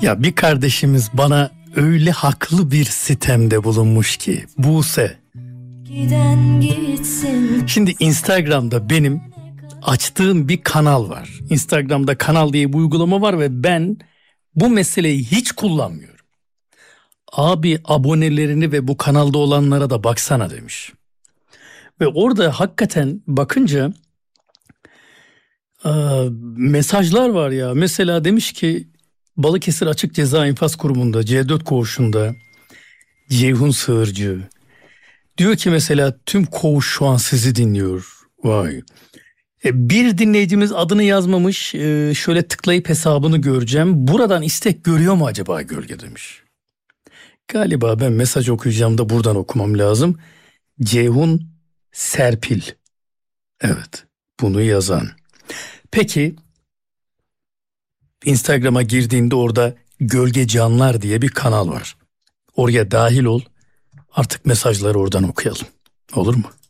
Ya bir kardeşimiz bana öyle haklı bir sitemde bulunmuş ki, Buse. Şimdi Instagram'da benim açtığım bir kanal var. Instagram'da kanal diye bir uygulama var ve ben bu meseleyi hiç kullanmıyorum. Abi abonelerini ve bu kanalda olanlara da baksana demiş. Ve orada hakikaten bakınca mesajlar var ya. Mesela demiş ki Balıkesir Açık Ceza İnfaz Kurumu'nda C4 koğuşunda Ceyhun Sığırcı diyor ki mesela tüm koğuş şu an sizi dinliyor. Vay. Bir dinleyicimiz adını yazmamış, şöyle tıklayıp hesabını göreceğim. Buradan istek görüyor mu acaba gölge demiş. Galiba ben mesaj okuyacağım da buradan okumam lazım. Ceyhun Serpil. Evet, bunu yazan. Peki Instagram'a girdiğinde orada Gölge Canlar diye bir kanal var. Oraya dahil ol. Artık mesajları oradan okuyalım. Olur mu?